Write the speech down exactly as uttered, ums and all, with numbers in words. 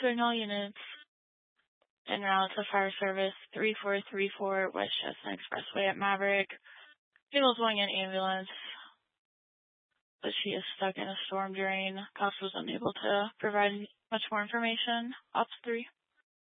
signal units en route to Fire Service three four three four West Chestnut Expressway at Maverick. Female's going in ambulance, but she is stuck in a storm drain. Cops was unable to provide much more information. Ops three.